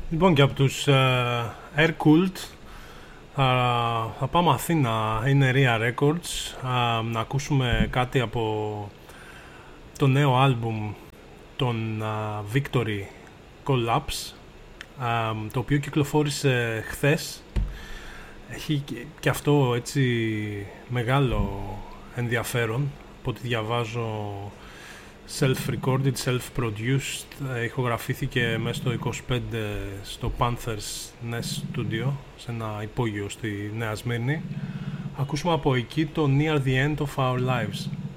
Λοιπόν, και από τους Air Cult θα πάμε Αθήνα, είναι Ria Records, να ακούσουμε κάτι από το νέο άλμπουμ των Victory Collapse, το οποίο κυκλοφόρησε χθες. Έχει και αυτό έτσι μεγάλο ενδιαφέρον, από ό,τι διαβάζω. Self-recorded, self-produced, ηχογραφήθηκε μέσα στο 25 στο Panthers Nest Studio, σε ένα υπόγειο στη Νέα Σμύρνη. Ακούσουμε από εκεί το Near the End of Our Lives.